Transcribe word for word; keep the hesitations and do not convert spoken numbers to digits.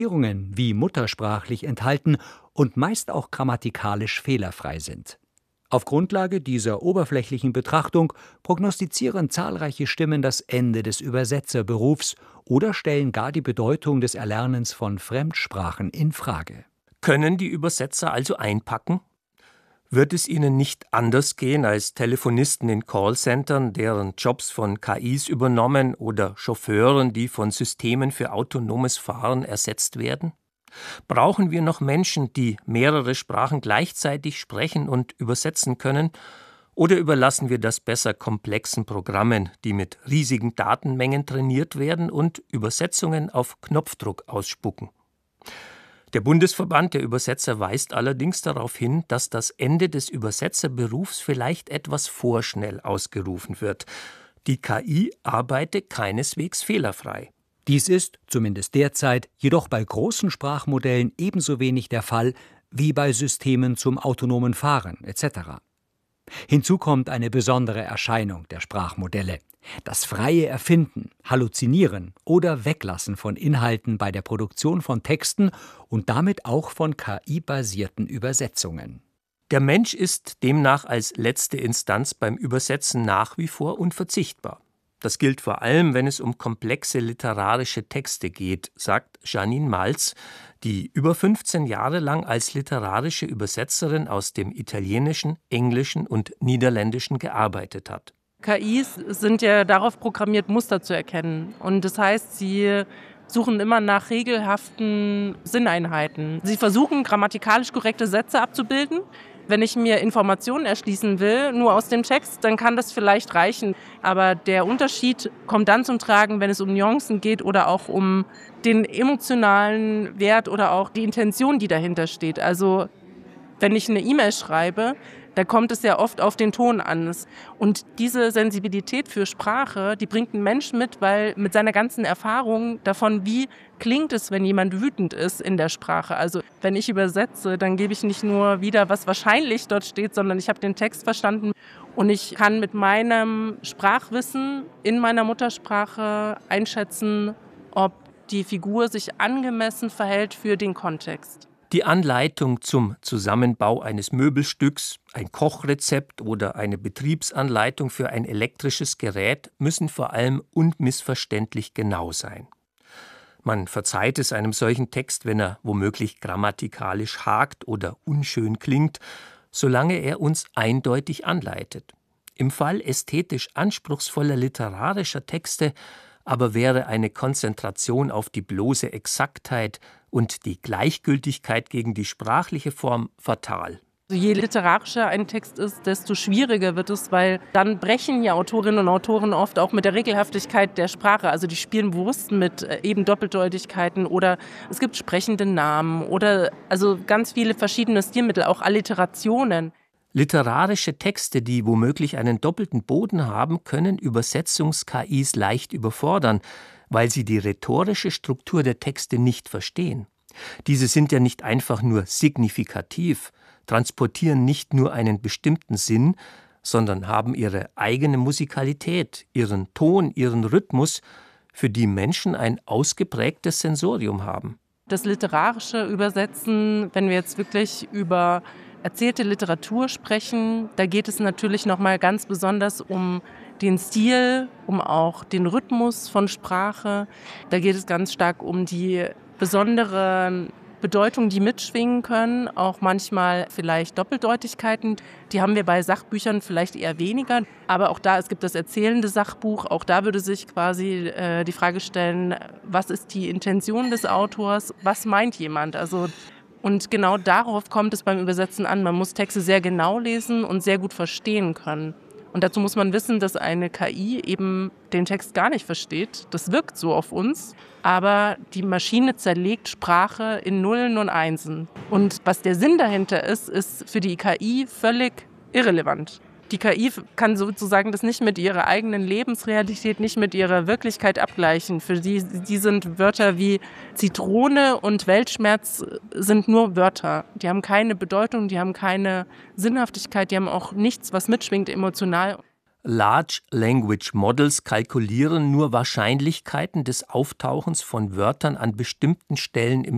wie muttersprachlich enthalten und meist auch grammatikalisch fehlerfrei sind. Auf Grundlage dieser oberflächlichen Betrachtung prognostizieren zahlreiche Stimmen das Ende des Übersetzerberufs oder stellen gar die Bedeutung des Erlernens von Fremdsprachen in Frage. Können die Übersetzer also einpacken? Wird es ihnen nicht anders gehen als Telefonisten in Callcentern, deren Jobs von K Is übernommen, oder Chauffeuren, die von Systemen für autonomes Fahren ersetzt werden? Brauchen wir noch Menschen, die mehrere Sprachen gleichzeitig sprechen und übersetzen können? Oder überlassen wir das besser komplexen Programmen, die mit riesigen Datenmengen trainiert werden und Übersetzungen auf Knopfdruck ausspucken? Der Bundesverband der Übersetzer weist allerdings darauf hin, dass das Ende des Übersetzerberufs vielleicht etwas vorschnell ausgerufen wird. Die K I arbeite keineswegs fehlerfrei. Dies ist, zumindest derzeit, jedoch bei großen Sprachmodellen ebenso wenig der Fall wie bei Systemen zum autonomen Fahren et cetera. Hinzu kommt eine besondere Erscheinung der Sprachmodelle: das freie Erfinden, Halluzinieren oder Weglassen von Inhalten bei der Produktion von Texten und damit auch von K I-basierten Übersetzungen. Der Mensch ist demnach als letzte Instanz beim Übersetzen nach wie vor unverzichtbar. Das gilt vor allem, wenn es um komplexe literarische Texte geht, sagt Janine Malz, die über fünfzehn Jahre lang als literarische Übersetzerin aus dem Italienischen, Englischen und Niederländischen gearbeitet hat. K Is sind ja darauf programmiert, Muster zu erkennen. Und das heißt, sie suchen immer nach regelhaften Sinneinheiten. Sie versuchen, grammatikalisch korrekte Sätze abzubilden. Wenn ich mir Informationen erschließen will, nur aus dem Text, dann kann das vielleicht reichen. Aber der Unterschied kommt dann zum Tragen, wenn es um Nuancen geht oder auch um den emotionalen Wert oder auch die Intention, die dahinter steht. Also wenn ich eine E-Mail schreibe, da kommt es ja oft auf den Ton an. Und diese Sensibilität für Sprache, die bringt ein Mensch mit, weil mit seiner ganzen Erfahrung davon, wie klingt es, wenn jemand wütend ist in der Sprache. Also wenn ich übersetze, dann gebe ich nicht nur wieder, was wahrscheinlich dort steht, sondern ich habe den Text verstanden und ich kann mit meinem Sprachwissen in meiner Muttersprache einschätzen, ob die Figur sich angemessen verhält für den Kontext. Die Anleitung zum Zusammenbau eines Möbelstücks, ein Kochrezept oder eine Betriebsanleitung für ein elektrisches Gerät müssen vor allem unmissverständlich genau sein. Man verzeiht es einem solchen Text, wenn er womöglich grammatikalisch hakt oder unschön klingt, solange er uns eindeutig anleitet. Im Fall ästhetisch anspruchsvoller literarischer Texte aber wäre eine Konzentration auf die bloße Exaktheit und die Gleichgültigkeit gegen die sprachliche Form fatal. Also je literarischer ein Text ist, desto schwieriger wird es, weil dann brechen ja Autorinnen und Autoren oft auch mit der Regelhaftigkeit der Sprache. Also die spielen bewusst mit eben Doppeldeutigkeiten oder es gibt sprechende Namen oder also ganz viele verschiedene Stilmittel, auch Alliterationen. Literarische Texte, die womöglich einen doppelten Boden haben, können Übersetzungs-K Is leicht überfordern, weil sie die rhetorische Struktur der Texte nicht verstehen. Diese sind ja nicht einfach nur signifikativ, transportieren nicht nur einen bestimmten Sinn, sondern haben ihre eigene Musikalität, ihren Ton, ihren Rhythmus, für die Menschen ein ausgeprägtes Sensorium haben. Das literarische Übersetzen, wenn wir jetzt wirklich über erzählte Literatur sprechen, da geht es natürlich nochmal ganz besonders um den Stil, um auch den Rhythmus von Sprache. Da geht es ganz stark um die besondere Bedeutung, die mitschwingen können, auch manchmal vielleicht Doppeldeutigkeiten. Die haben wir bei Sachbüchern vielleicht eher weniger. Aber auch da, es gibt das erzählende Sachbuch, auch da würde sich quasi äh, die Frage stellen, was ist die Intention des Autors, was meint jemand? Also Und genau darauf kommt es beim Übersetzen an. Man muss Texte sehr genau lesen und sehr gut verstehen können. Und dazu muss man wissen, dass eine K I eben den Text gar nicht versteht. Das wirkt so auf uns. Aber die Maschine zerlegt Sprache in Nullen und Einsen. Und was der Sinn dahinter ist, ist für die K I völlig irrelevant. Die K I kann sozusagen das nicht mit ihrer eigenen Lebensrealität, nicht mit ihrer Wirklichkeit abgleichen. Für die, die sind Wörter wie Zitrone und Weltschmerz sind nur Wörter. Die haben keine Bedeutung, die haben keine Sinnhaftigkeit, die haben auch nichts, was mitschwingt emotional. Large Language Models kalkulieren nur Wahrscheinlichkeiten des Auftauchens von Wörtern an bestimmten Stellen im